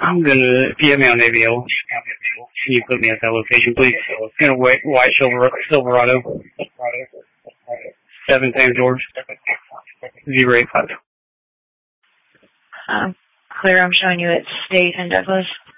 I'm gonna, if you have me on AVO, can you put me at that location, please? In a white Silverado. 7 St. George. 085. Clear, I'm showing you it's State in Douglas.